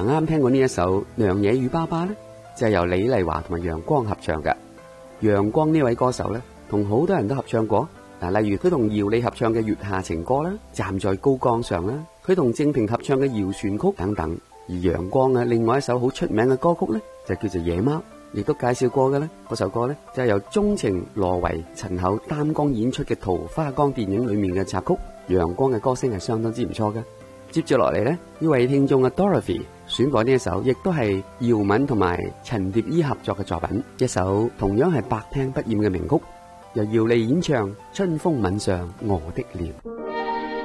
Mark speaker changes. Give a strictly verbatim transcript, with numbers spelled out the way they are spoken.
Speaker 1: 啱聽過呢一首《娘惹與爸爸》呢，就係由李麗華同埋楊光合唱嘅。楊光呢位歌手呢，同好多人都合唱過。嗱，例如佢同姚莉合唱嘅《月下情歌》啦，《站在高崗上》啦，佢同鄭平合唱嘅《謠傳曲》等等。而楊光啊，另外一首好出名嘅歌曲呢，就叫做《野貓》，亦都介紹過嘅呢。嗰首歌呢，就係由鍾情、羅維、陳厚擔綱演出嘅《桃花江》電影裏面嘅插曲。楊光嘅歌聲係相當之唔錯嘅。接住落嚟呢，呢位聽眾嘅 Dorothy 選播呢一首，亦都係姚敏同埋陳蝶衣合作嘅作品，一首同樣係百聽不厭嘅名曲，由姚莉演唱《春風吻上我的臉》。